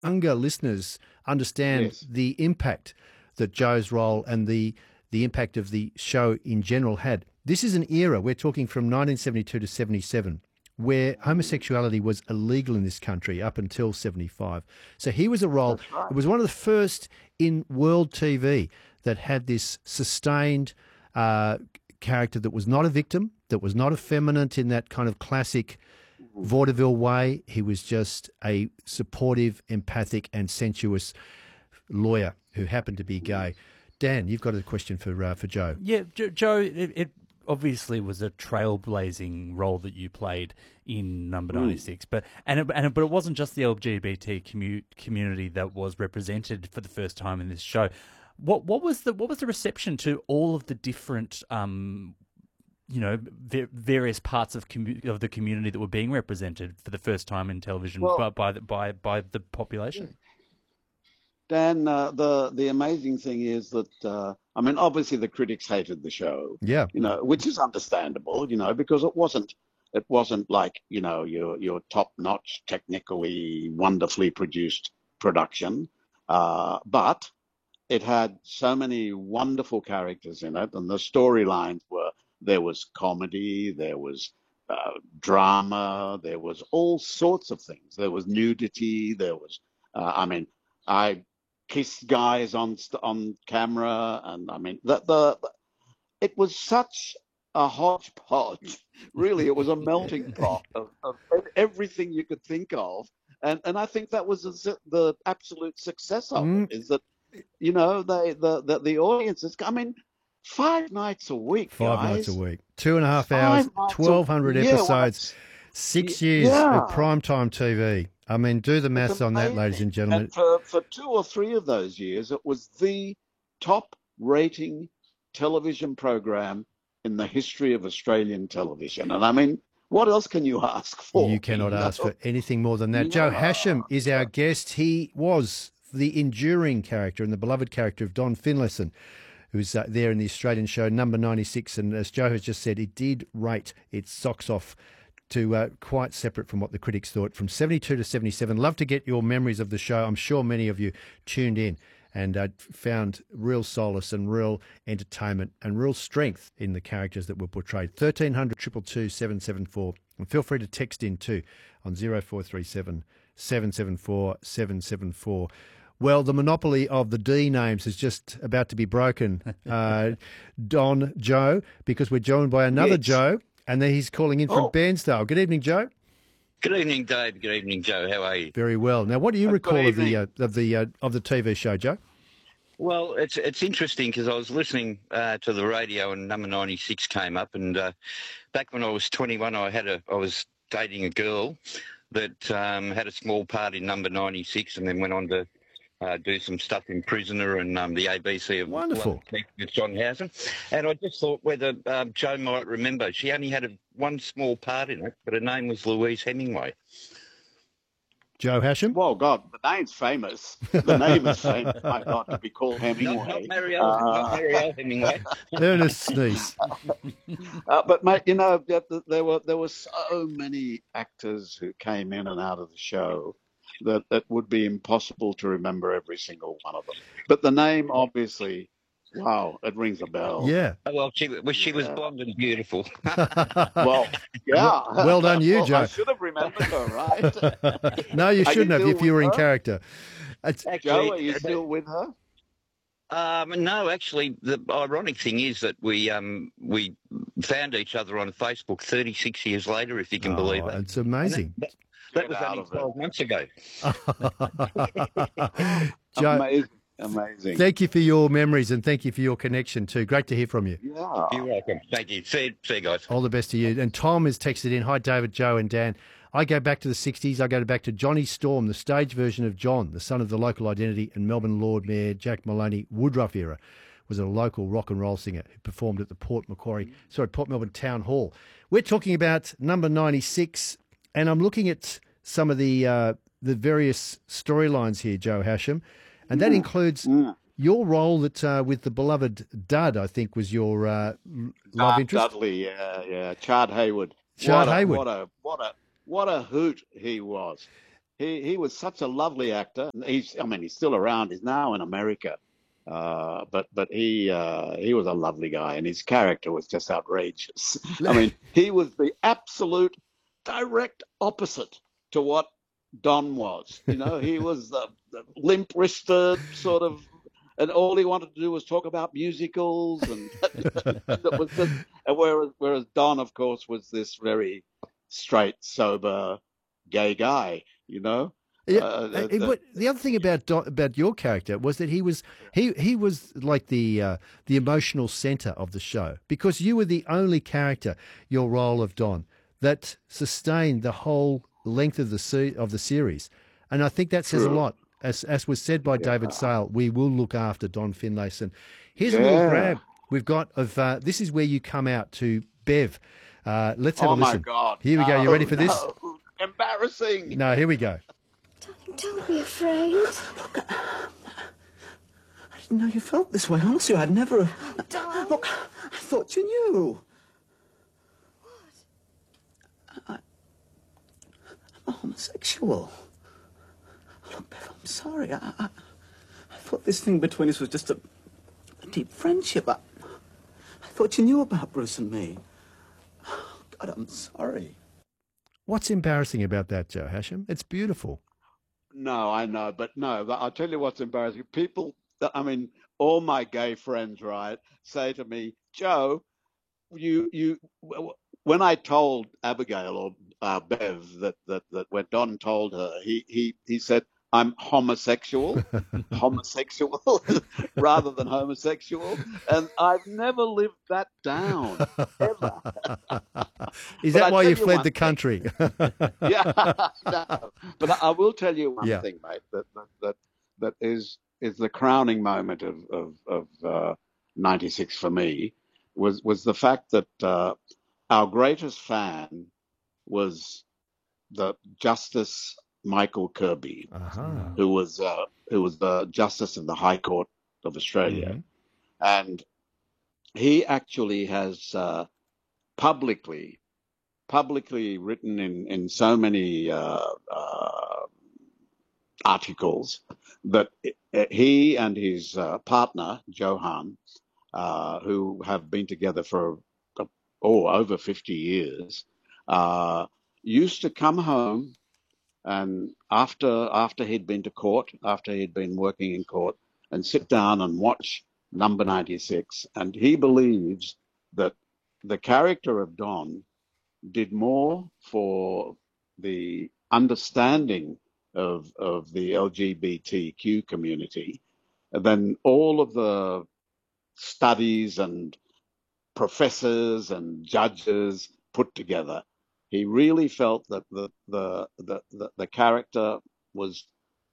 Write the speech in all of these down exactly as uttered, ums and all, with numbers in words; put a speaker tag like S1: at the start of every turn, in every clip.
S1: younger listeners understand
S2: Yes.
S1: the impact that Joe's role and the the impact of the show in general had. This is an era, we're talking from nineteen seventy-two to seventy-seven, where homosexuality was illegal in this country up until seventy-five. So he was a role,
S2: That's right.
S1: it was one of the first in world T V that had this sustained uh, character that was not a victim, that was not effeminate in that kind of classic vaudeville way. He was just a supportive, empathic and sensuous lawyer who happened to be gay. Dan, you've got a question for uh, for Joe.
S3: Yeah, jo- Joe, it, it obviously was a trailblazing role that you played in Number ninety-six, but and it, and it, but it wasn't just the L G B T commu- community that was represented for the first time in this show. What what was the what was the reception to all of the different um, you know, v- various parts of commu- of the community that were being represented for the first time in television
S2: Well,
S3: by by the, by by the population?
S2: Dan, uh, the the amazing thing is that uh, I mean, obviously the critics hated the show,
S1: Yeah.
S2: you know, which is understandable, you know, because it wasn't it wasn't like, you know, your your top notch, technically wonderfully produced production, uh, but it had so many wonderful characters in it, and the storylines were there was comedy, there was uh, drama, there was all sorts of things. There was nudity, there was, uh, I mean, I kissed guys on st- on camera, and I mean, the, the it was such a hodgepodge. Really, it was a melting pot of, of everything you could think of, and and I think that was the, the absolute success of
S1: Mm,
S2: it. Is that you know they the the, the audience is coming five nights a week,
S1: five nights a
S2: guys.
S1: week, two and a half hours,
S2: Five nights a
S1: twelve hundred
S2: yeah, well,
S1: episodes,
S2: it's,
S1: six years of
S2: yeah,
S1: primetime T V. I mean, do the
S2: it's
S1: maths on that, ladies
S2: amazing.
S1: and gentlemen.
S2: And for for two or three of those years, it was the top rating television program in the history of Australian television. And I mean, what else can you ask for?
S1: You cannot
S2: You
S1: ask
S2: know?
S1: for anything more than that. Joe
S2: Yeah.
S1: Hasham is our guest. He was the enduring character and the beloved character of Don Finlayson, who's uh, there in the Australian show Number ninety-six. And as Joe has just said, it did rate its socks off to uh, quite separate from what the critics thought, from seventy-two to seventy-seven. Love to get your memories of the show. I'm sure many of you tuned in and uh, found real solace and real entertainment and real strength in the characters that were portrayed. thirteen hundred, two two two, seven seven four. And feel free to text in too on zero four three seven, seven seven four, seven seven four. Well, the monopoly of the D names is just about to be broken, uh, Don, Joe, because we're joined by another
S2: Yes.
S1: Joe, and then he's calling in from
S2: Oh,
S1: Bairnsdale. Good evening, Joe.
S4: Good evening, Dave. Good evening, Joe. How are you?
S1: Very well. Now, what do you
S2: uh, good
S1: recall of the
S2: evening.
S1: uh, of the uh, of the T V show, Joe?
S4: Well, it's it's interesting because I was listening uh, to the radio and Number ninety-six came up, and uh, back when I was twenty-one, I had a I was dating a girl that um, had a small part in Number ninety-six, and then went on to uh, do some stuff in Prisoner and um, the A B C of
S1: Wonderful.
S4: Love Keep with John Housen. And I just thought whether um, Joe might remember. She only had a, one small part in it, but her name was Louise Hemingway.
S1: Joe Hasham?
S2: well, God, the name's famous. The name is famous. My God, to be called
S4: Not,
S2: Hemingway.
S4: not Marielle, not
S2: Uh,
S4: Marielle Hemingway.
S1: Ernest Sneeze.
S2: uh, but mate, you know, there there were there were so many actors who came in and out of the show that that would be impossible to remember every single one of them. But the name, obviously, wow, it rings a bell.
S1: Yeah.
S4: Oh, well, she, well, she was
S2: Yeah.
S4: blonde and beautiful.
S2: Well, yeah.
S1: Well, well done you,
S2: Well,
S1: Joe.
S2: I should have remembered her, right?
S1: No, you
S2: Are you
S1: shouldn't have
S2: still
S1: if you
S2: with
S1: were in
S2: her?
S1: character. It's,
S2: Joe, are you
S4: Actually,
S2: still with her?
S4: um, no, actually, the ironic thing is that we um, we found each other on Facebook thirty-six years later, if you can believe
S1: oh,
S4: that.
S1: it's
S4: And
S1: amazing.
S4: that, that
S2: Get
S4: was
S2: out
S4: only
S2: of it.
S4: twelve months ago.
S1: Joe,
S2: Amazing, amazing.
S1: thank you for your memories and thank you for your connection too. Great to hear from you.
S2: Yeah.
S4: You're welcome. Thank you. See you, see you guys.
S1: All the best to you. And Tom has texted in, hi, David, Joe and Dan. I go back to the sixties. I go back to Johnny Storm, the stage version of John, the son of the local identity and Melbourne Lord Mayor Jack Maloney. Woodruff era was a local rock and roll singer who performed at the Port Macquarie, sorry, Port Melbourne Town Hall. We're talking about Number ninety-six, and I'm looking at some of the uh, the various storylines here, Joe Hasham, and that includes
S2: Mm.
S1: your role that uh, with the beloved Dud, I think, was your uh, love
S2: Chad
S1: interest.
S2: Dudley, yeah, yeah. Chad Hayward.
S1: Chad
S2: what a,
S1: Hayward.
S2: What a what a what a hoot he was. he he was such a lovely actor. He's, I mean, he's still around. He's now in America, uh, but but he uh, he was a lovely guy, and his character was just outrageous. I mean, he was the absolute direct opposite to what Don was. You know, he was the, the limp-wristed sort of, and all he wanted to do was talk about musicals, and that was just. Whereas, whereas Don, of course, was this very straight, sober, gay guy. You know.
S1: Yeah,
S2: Uh,
S1: uh,
S2: the,
S1: what, the other thing about Don, about your character was that he was he he was like the uh, the emotional center of the show, because you were the only character, your role of Don, that sustained the whole length of the se- of the series, and I think that says a
S2: True.
S1: lot. As as was said by David
S2: Yeah.
S1: Sale, we will look after Don Finlayson. Here's a
S2: Yeah.
S1: little grab we've got of uh, this is where you come out to Bev. Uh, let's have
S2: oh
S1: a listen.
S2: my God!
S1: Here we go. You
S2: No,
S1: ready for this?
S2: no. Embarrassing.
S1: No, here we go.
S5: Darling, don't be afraid.
S6: I didn't know you felt this way. Honestly, I'd never.
S5: darling.
S6: Look, I thought you knew. What? I, I'm a homosexual. Look, Bev, I'm sorry. I, I, I thought this thing between us was just a, a deep friendship. I, I thought you knew about Bruce and me. God, I'm sorry.
S1: What's embarrassing about that, Joe Hasham? It's beautiful.
S2: No, I know, but no, but I'll tell you what's embarrassing. People, I mean, all my gay friends, right, say to me, Joe, you, you, when I told Abigail or uh, Bev that, that, that when Don told her, he, he, he said, I'm homosexual, homosexual rather than homosexual. And I've never lived that down, ever.
S1: Is
S2: But
S1: that
S2: I
S1: why
S2: tell
S1: you
S2: you
S1: fled
S2: one
S1: the
S2: thing.
S1: country?
S2: Yeah, no. But I I will tell you one
S1: Yeah.
S2: thing, mate, that, that, that, that is, is the crowning moment of, of, of uh, ninety-six for me was, was the fact that uh, our greatest fan was the Justice Michael Kirby,
S1: Uh-huh.
S2: who was uh, who was the Justice of the High Court of Australia,
S1: Mhm.
S2: and he actually has uh, publicly publicly written in in so many uh, uh, articles that he and his uh, partner Johan, uh, who have been together for uh, oh over fifty years, uh, used to come home. And after after he'd been to court, after he'd been working in court, and sit down and watch Number ninety-six, and he believes that the character of Don did more for the understanding of of the L G B T Q community than all of the studies and professors and judges put together. He really felt that the the the the, the character was.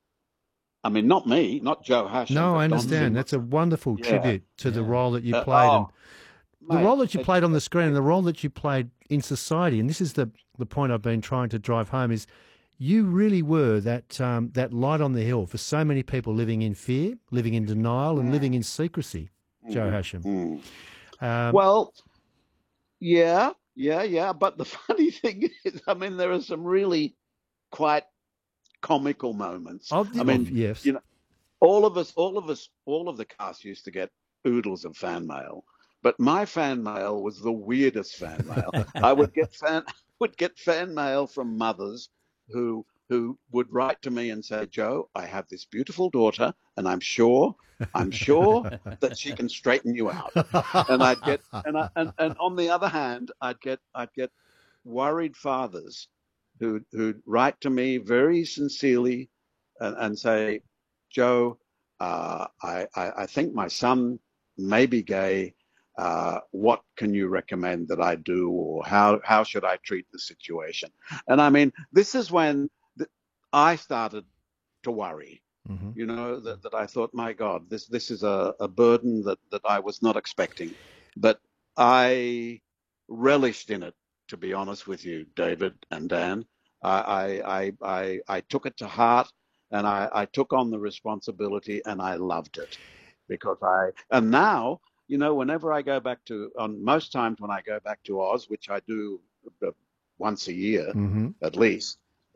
S2: I mean, not me, not Joe Hasham,
S1: No,
S2: but
S1: I
S2: Don
S1: understand. That's a
S2: Finlayson.
S1: wonderful
S2: Yeah.
S1: tribute to the
S3: Yeah.
S1: role that you
S2: Uh,
S1: played, and
S2: oh,
S1: the
S2: mate,
S1: role that you
S2: it-
S1: played on the screen, and the role that you played in society. And this is the the point I've been trying to drive home: is you really were that um, that light on the hill for so many people living in fear, living in denial, and living in secrecy. Joe Hasham.
S2: Mm.
S1: Um,
S2: Well, yeah, yeah, yeah. But the funny thing is, I mean, there are some really quite comical moments.
S1: of the,
S2: I mean,
S1: of- yes.
S2: you know, all of us, all of us, all of the cast used to get oodles of fan mail, but my fan mail was the weirdest fan mail. I would get fan would get fan mail from mothers who who would write to me and say, Joe, I have this beautiful daughter, and I'm sure, I'm sure that she can straighten you out. And I'd get, and I, and, and on the other hand, I'd get, I'd get worried fathers who who'd write to me very sincerely and, and say, Joe, uh, I, I I think my son may be gay. Uh, what can you recommend that I do, or how how should I treat the situation? And I mean, this is when th- I started to worry.
S1: Mhm.
S2: You know, that, that I thought, my God, this this is a, a burden that, that I was not expecting. But I relished in it, to be honest with you, David and Dan. I I I I, I took it to heart, and I, I took on the responsibility, and I loved it because I and now, you know, whenever I go back to, on most times when I go back to Oz, which I do uh, once a year
S1: Mhm.
S2: at least,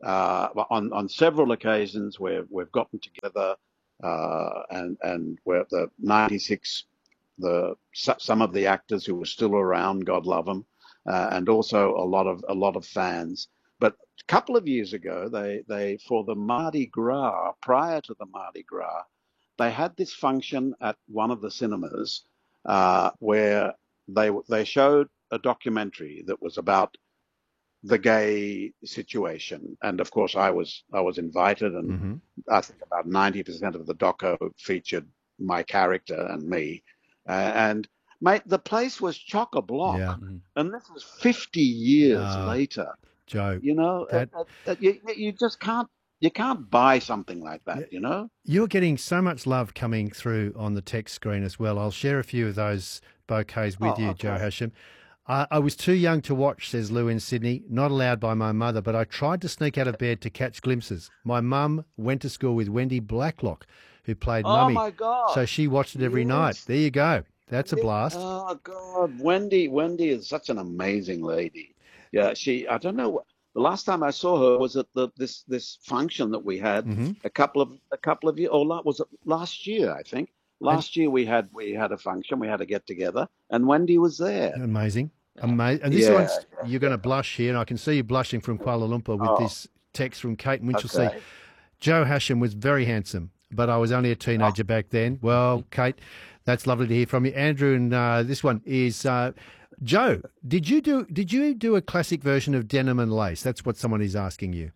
S2: uh, on on several occasions where we've gotten together, uh, and and where the ninety-six, the some of the actors who were still around, God love them, uh, and also a lot of a lot of fans. But a couple of years ago, they they for the Mardi Gras, prior to the Mardi Gras, they had this function at one of the cinemas uh, where they they showed a documentary that was about the gay situation, and of course I was I was invited, and
S1: Mm-hmm.
S2: I think about ninety percent of the doco featured my character and me, uh, and mate, the place was chock a block,
S1: Yeah.
S2: and this was fifty years
S1: Uh,
S2: later.
S1: Joe,
S2: You know,
S1: that
S2: uh, uh, you, you just can't you can't buy something like that. You know.
S1: you're getting so much love coming through on the text screen as well. I'll share a few of those bouquets with
S2: Oh,
S1: you,
S2: okay.
S1: Joe Hashim. I, I was too young to watch, says Lou in Sydney, not allowed by my mother, but I tried to sneak out of bed to catch glimpses. My mum went to school with Wendy Blacklock, who played
S2: Oh
S1: Mummy,
S2: my God!
S1: so she watched it every night.
S2: Yes.
S1: There you go. That's a blast.
S2: Oh God, Wendy, Wendy is such an amazing lady. Yeah, she. I don't know. what- The last time I saw her was at the this this function that we had
S1: Mm-hmm.
S2: a couple of a couple of years. Or la- was it last year? I think last year we had we had a function. We had a get together, and Wendy was there.
S1: Amazing. Amazing. And this
S2: Yeah.
S1: one's, you're going to blush here, and I can see you blushing from Kuala Lumpur with
S2: Oh,
S1: this text from Kate in Winchelsea.
S2: okay.
S1: Joe Hashim was very handsome, but I was only a teenager back then. Well, Kate, that's lovely to hear from you. Andrew, and uh, this one is uh, Joe. Did you do Did you do a classic version of Denim and Lace? That's what someone is asking you.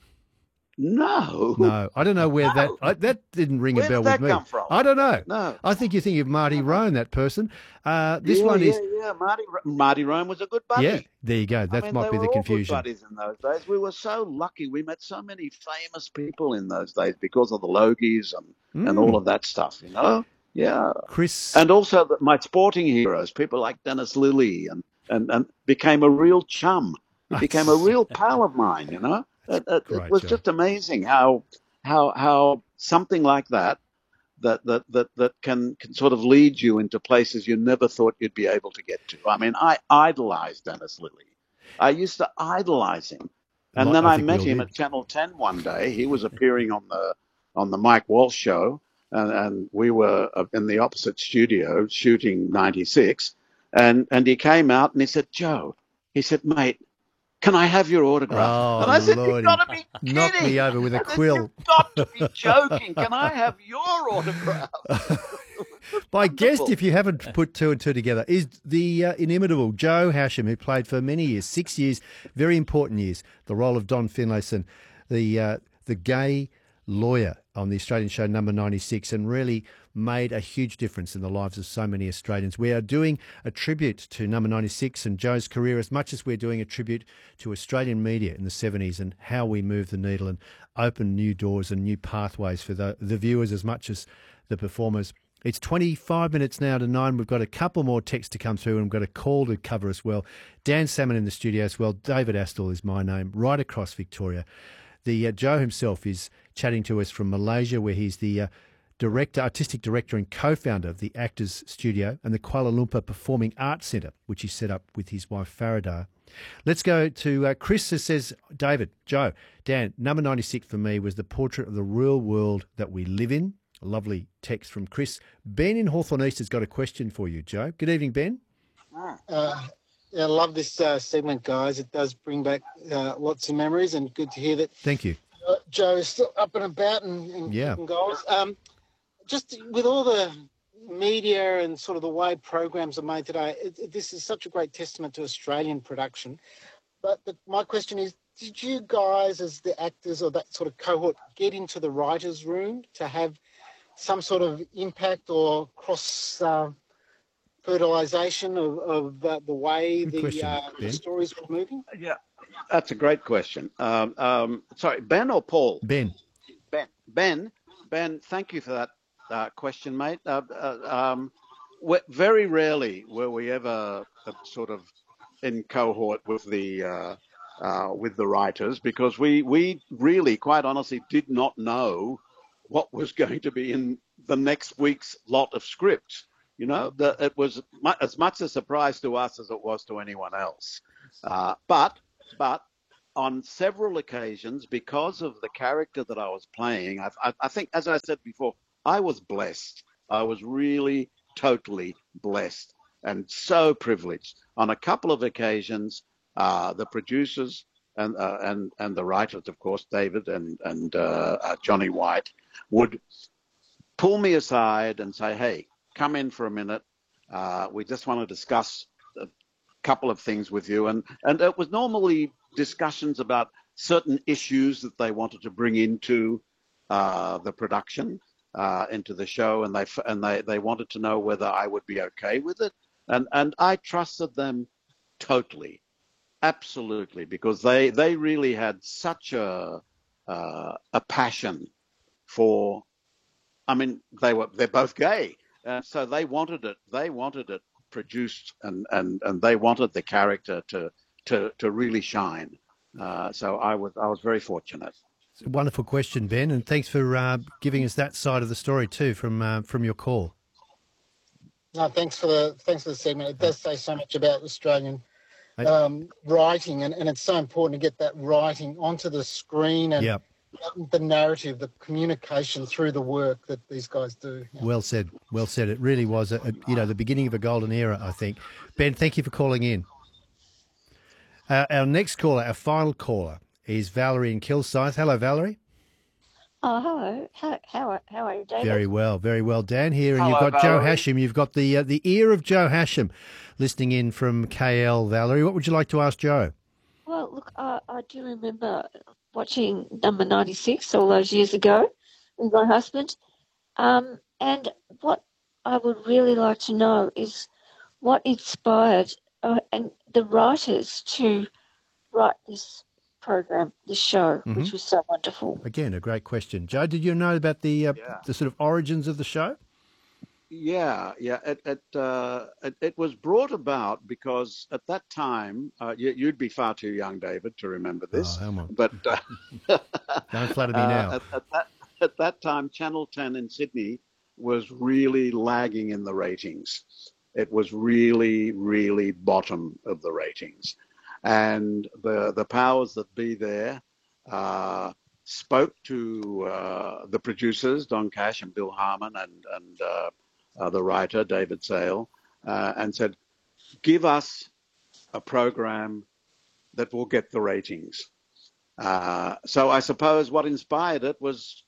S2: No.
S1: No, I don't know where that I, that didn't ring
S2: Where
S1: a bell
S2: did
S1: with
S2: that
S1: me.
S2: come from?
S1: I don't know.
S2: No.
S1: I think you think of Marty Roan, that person. Uh, this
S2: yeah,
S1: one
S2: yeah,
S1: is
S2: yeah. Marty Marty Rome was a good buddy.
S1: yeah. There you go. That
S2: I mean,
S1: might
S2: they
S1: be
S2: were
S1: the
S2: all
S1: confusion.
S2: good buddies in those days. We were so lucky. We met so many famous people in those days because of the Logies and, and
S1: Mm.
S2: all of that stuff, you know? Yeah.
S1: Chris,
S2: And also the, my sporting heroes, people like Dennis Lilly, and, and, and became a real chum. He became a real pal of mine, you know? It, it,
S1: great,
S2: it was
S1: Joe.
S2: just amazing how how how something like that that that that that can, can sort of lead you into places you never thought you'd be able to get to. I mean, I idolized Dennis Lilly. I used to idolize him, and
S1: Lot-
S2: then
S1: I
S2: I,
S1: think we
S2: met
S1: all
S2: him
S1: did.
S2: at Channel ten one day. He was appearing on the on the Mike Walsh show, and, and we were uh, in the opposite studio shooting ninety-six, and and he came out and he said, "Joe," he said, "mate, can I have your autograph?"
S1: Oh,
S2: and I said,
S1: Lordy.
S2: "You've got to be kidding.
S1: Knock me over with a
S2: I said,
S1: quill.
S2: You've got to be joking. Can I have your autograph?"
S1: My guest,
S2: Wonderful.
S1: if you haven't put two and two together, is the uh, inimitable Joe Hashim, who played for many years, six years, very important years, the role of Don Finlayson, the uh, the gay lawyer on the Australian show number ninety-six, and really made a huge difference in the lives of so many Australians. We are doing a tribute to number ninety-six and Joe's career as much as we're doing a tribute to Australian media in the seventies and how we moved the needle and opened new doors and new pathways for the, the viewers as much as the performers. It's twenty-five minutes now to nine. We've got a couple more texts to come through, and we've got a call to cover as well. Dan Salmon in the studio as well. David Astle is my name, right across Victoria. The uh, Joe himself is chatting to us from Malaysia, where he's the uh, director, artistic director and co-founder of the Actors Studio and the Kuala Lumpur Performing Arts Centre, which he set up with his wife Faridar. Let's go to uh, Chris, who says, David, Joe, Dan, number ninety-six for me was the portrait of the real world that we live in. A lovely text from Chris. Ben in Hawthorne East has got a question for you, Joe. Good evening, Ben.
S7: Uh, yeah, I love this uh, segment, guys. It does bring back uh, lots of memories, and good to hear that
S1: Thank you.
S7: uh, Joe is still up and about and, and
S1: Yeah.
S7: kicking goals. Um, just with all the media and sort of the way programs are made today, it, it, this is such a great testament to Australian production. But, but my question is, did you guys, as the actors or that sort of cohort, get into the writers' room to have some sort of impact or cross uh, fertilization of, of uh, the way
S1: Good
S7: the,
S1: question,
S7: uh, the
S1: Ben.
S7: stories were moving?
S2: Yeah, that's a great question. Um, um, sorry, Ben or Paul?
S1: Ben.
S2: Ben. Ben. Ben. Thank you for that uh, question, mate. Uh, uh, um, we- very rarely were we ever uh, sort of in cohort with the uh, uh, with the writers, because we we really, quite honestly, did not know what was going to be in the next week's lot of scripts. You know, the, it was mu- as much a surprise to us as it was to anyone else. Uh, but but on several occasions, because of the character that I was playing, I, I, I think, as I said before, I was blessed. I was really totally blessed and so privileged. On a couple of occasions, uh, the producers and uh, and and the writers, of course, David and and uh, uh, Johnny White, would pull me aside and say, "Hey, come in for a minute. Uh, we just want to discuss a couple of things with you." And and it was normally discussions about certain issues that they wanted to bring into uh, the production, uh, into the show, and they and they they wanted to know whether I would be okay with it. And and I trusted them totally, absolutely, because they they really had such a uh, a passion for. I mean, they were they're both gay, uh, so they wanted it. They wanted it produced, and and and they wanted the character to to to really shine. Uh, so I was I was very fortunate.
S1: It's a wonderful question, Ben, and thanks for uh, giving us that side of the story too from uh, from your call.
S7: No, thanks for the thanks for the segment. It does say so much about Australian um, writing, and, and it's so important to get that writing onto the screen and
S1: yep.
S7: the narrative, the communication through the work that these guys do. Yeah.
S1: Well said, well said. It really was, a, a, you know, the beginning of a golden era, I think. Ben, thank you for calling in. Uh, our next caller, our final caller, is Valerie in Kilsyth. Hello, Valerie.
S8: Oh, hello. How how are, how are you, David?
S1: Very well, very well. Dan here, and
S4: Hello,
S1: you've got
S4: Valerie.
S1: Joe Hashim. You've got the uh, the ear of Joe Hashim listening in from K L, Valerie. What would you like to ask Joe?
S8: Well, look, I, I do remember watching Number ninety-six all those years ago with my husband. Um, and what I would really like to know is what inspired uh, and the writers to write this program, this show,
S1: Mm-hmm.
S8: which was so wonderful.
S1: Again, a great question. Joe, did you know about the uh,
S2: Yeah.
S1: the sort of origins of the show?
S2: Yeah, yeah. It it, uh, it it was brought about because at that time, uh, you, you'd be far too young, David, to remember this.
S1: Oh, come on.
S2: But uh,
S1: Don't flatter me
S2: uh,
S1: now.
S2: at, at that at that time, Channel ten in Sydney was really lagging in the ratings. It was really, really bottom of the ratings, and the the powers that be there uh, spoke to uh, the producers, Don Cash and Bill Harmon, and and uh, uh, the writer David Sale, uh, and said, "Give us a program that will get the ratings." Uh, so I suppose what inspired it was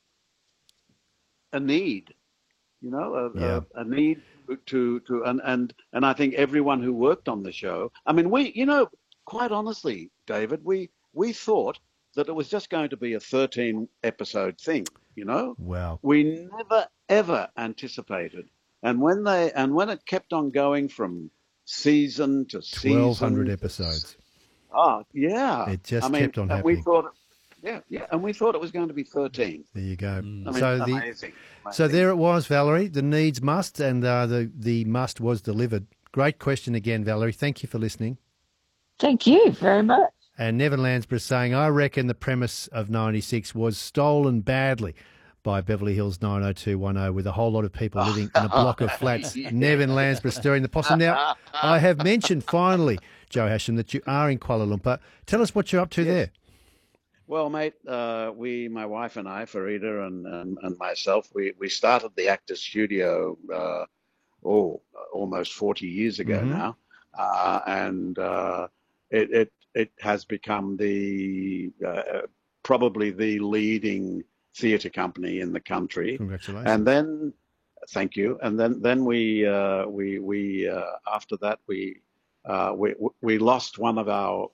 S2: a need, you know, a,
S1: Yeah.
S2: a, a need to to and and and I think everyone who worked on the show. I mean, we, you know, quite honestly, David, we we thought that it was just going to be a thirteen episode thing, you know.
S1: Wow.
S2: We never ever anticipated, and when they and when it kept on going from season to season,
S1: twelve hundred episodes.
S2: Oh yeah,
S1: It just
S2: I mean,
S1: kept on
S2: and we
S1: happening.
S2: thought, yeah, yeah, and we thought it was going to be thirteen.
S1: There you go.
S2: I mean,
S1: so the
S2: amazing,
S1: so
S2: amazing.
S1: there it was, Valerie. The needs must, and uh, the the must was delivered. Great question again, Valerie. Thank you for listening.
S8: Thank you very much.
S1: And Nevin Lansborough saying, I reckon the premise of ninety-six was stolen badly by Beverly Hills nine oh two one oh with a whole lot of people living in a block of flats. Nevin Lansborough stirring the possum. Now, I have mentioned finally, Joe Hashim, that you are in Kuala Lumpur. Tell us what you're up to there.
S2: Well, mate, uh, we, my wife and I, Farida and, and, and myself, we, we started the Actors Studio, uh, oh, almost forty years ago
S1: Mhm.
S2: now. Uh, and uh, it, it, it has become the, uh, probably the leading theatre company in the country.
S1: Congratulations.
S2: And then, thank you. And then, then we, uh, we, we, uh, after that, we, uh, we, we lost one of our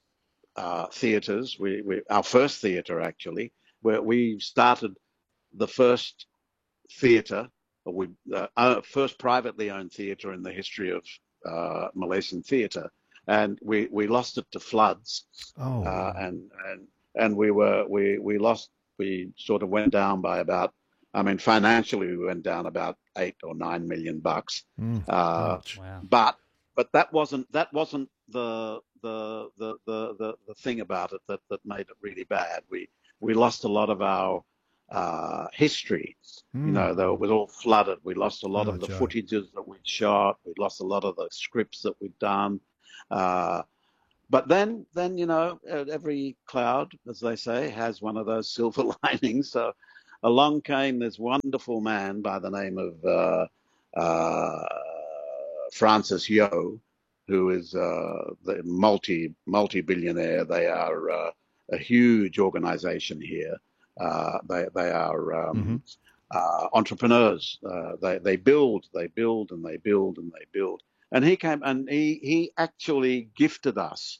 S2: uh, theatres. We, we, our first theatre actually, where we started the first theatre, or we, uh, uh, first privately owned theatre in the history of uh, Malaysian theatre, and we, we lost it to floods.
S1: Oh,
S2: Uh, and and and we were we we lost we sort of went down by about, I mean, financially we went down about eight or nine million bucks.
S1: Mm,
S2: Uh,
S1: ouch.
S3: Wow.
S2: but but that wasn't that wasn't the the the the the, the thing about it that, that made it really bad. We we lost a lot of our uh, history.
S1: Mm.
S2: You know, though it was all flooded. We lost a lot
S1: Oh,
S2: of the
S1: Joe.
S2: footages that we'd shot. We lost a lot of the scripts that we'd done. Uh, but then, then you know, uh, every cloud, as they say, has one of those silver linings. So along came this wonderful man by the name of uh, uh, Francis Yo, who is uh, the multi multi billionaire. They are uh, a huge organization here. Uh, they they are um,
S1: Mm-hmm.
S2: uh, entrepreneurs. Uh, they they build, they build, and they build, and they build. And he came and he he actually gifted us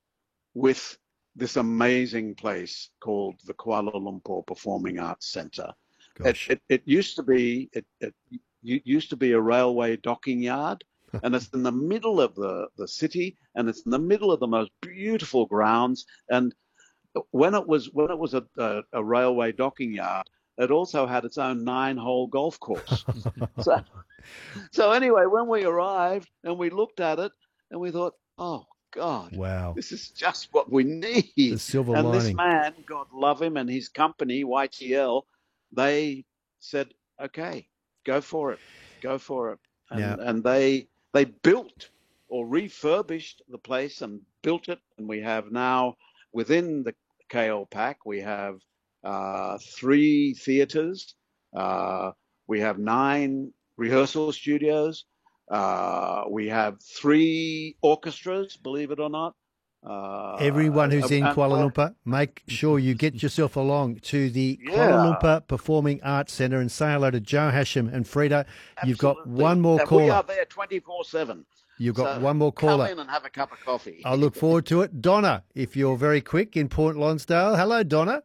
S2: with this amazing place called the Kuala Lumpur Performing Arts Centre. It,
S1: Gosh.
S2: it it used to be it, it u- used to be a railway docking yard, and it's in the middle of the the city, and it's in the middle of the most beautiful grounds. And when it was when it was a, a, a railway docking yard, it also had its own nine-hole golf course. so, so anyway, when we arrived and we looked at it, and we thought, oh God,
S1: Wow.
S2: this is just what we need.
S1: The silver
S2: and
S1: lining.
S2: this man, God love him, and his company, Y T L, they said, okay, go for it, go for it. And,
S1: Yeah.
S2: and they they built or refurbished the place and built it. And we have now, within the K L Pack, we have uh, three theatres. Uh, we have nine rehearsal studios. Uh, we have three orchestras, believe it or not. Uh,
S1: Everyone who's in
S2: and-
S1: Kuala Lumpur, make sure you get yourself along to the
S2: Yeah.
S1: Kuala Lumpur Performing Arts Centre and say hello to Joe Hashim and Frida. You've got
S2: Absolutely.
S1: one more
S2: And We are
S1: caller.
S2: there twenty-four seven.
S1: You've got
S2: So
S1: one more
S2: Come
S1: caller.
S2: in and have a cup of coffee.
S1: I look forward to it. Donna, if you're very quick in Port Lonsdale. Hello, Donna.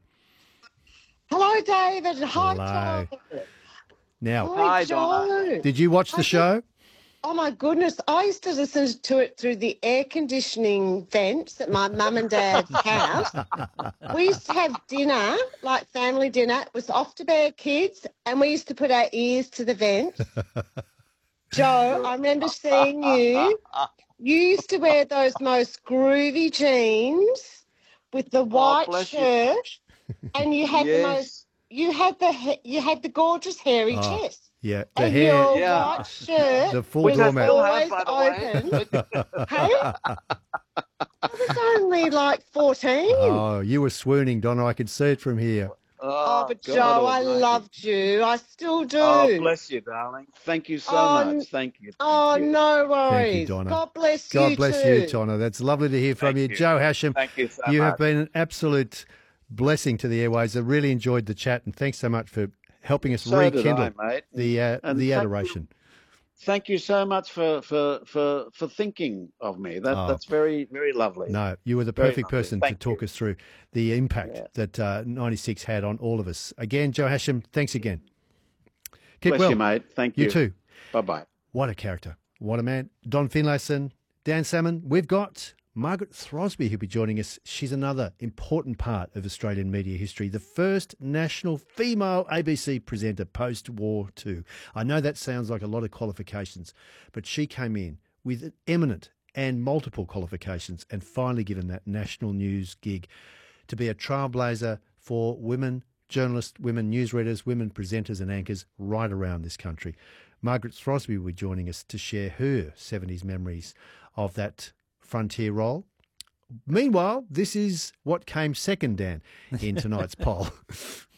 S9: Hello, David. Hi,
S1: Hello.
S9: Tom.
S1: Now,
S2: Hi,
S9: Joe.
S2: Donna.
S1: did you watch the show?
S9: Oh, my goodness. I used to listen to it through the air conditioning vents at my mum and dad's house. We used to have dinner, like family dinner. It was off to bed kids, and we used to put our ears to the vents. Joe, I remember seeing you. You used to wear those most groovy jeans with the white
S2: bless you.
S9: shirt, and you had the most.
S2: Yes.
S9: You had the he- you had the gorgeous hairy
S1: Oh,
S9: chest.
S1: Yeah, the
S9: And
S1: hair,
S9: your
S2: Yeah.
S9: white shirt
S1: the full
S9: was
S1: doormat.
S2: Still have,
S9: always
S2: by the way.
S9: open. Hey? I was only like fourteen. Oh,
S1: Oh, you were swooning, Donna. I could see it from here.
S2: Oh,
S9: but
S2: God
S9: Joe, I
S2: almighty.
S9: loved you. I still do.
S2: Oh, bless you, darling. Thank you so
S9: Oh,
S2: much. Thank you. Thank
S9: Oh,
S2: you.
S9: no worries.
S1: Thank you, Donna.
S9: God bless
S1: God
S9: you
S1: bless
S9: too.
S1: you, Donna. That's lovely to hear from
S2: Thank
S1: you.
S2: you.
S1: Joe Hashim,
S2: Thank you so
S1: you
S2: much.
S1: have been an absolute blessing to the airways. I really enjoyed the chat, and thanks so much for helping us
S2: So did
S1: rekindle
S2: I, mate.
S1: the uh,
S2: And
S1: the
S2: thank
S1: adoration.
S2: Thank you so much for for for, for thinking of me. That
S1: Oh.
S2: that's very very lovely.
S1: No, you were the
S2: Very
S1: perfect
S2: lovely.
S1: person to
S2: Thank
S1: talk
S2: you.
S1: us through the impact
S2: Yeah.
S1: that uh, ninety-six had on all of us. Again, Joe Hashim, thanks again. Keep
S2: Bless
S1: well.
S2: you, mate. Thank you.
S1: You too.
S2: Bye bye.
S1: What a character. What a man. Don Finlayson, Dan Salmon. We've got Margaret Throsby who'll be joining us. She's another important part of Australian media history. The first national female A B C presenter post-war too. I know that sounds like a lot of qualifications, but she came in with an eminent and multiple qualifications and finally given that national news gig to be a trailblazer for women journalists, women newsreaders, women presenters and anchors right around this country. Margaret Throsby will be joining us to share her seventies memories of that frontier role. Meanwhile, this is what came second, Dan, in tonight's poll.